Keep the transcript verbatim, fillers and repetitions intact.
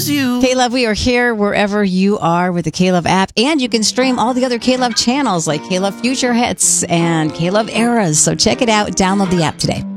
you. K-Love, we are here wherever you are with the K-Love app. And you can stream all the other K-Love channels like K-Love Future Hits and K-Love Eras. So check it out. Download the app today.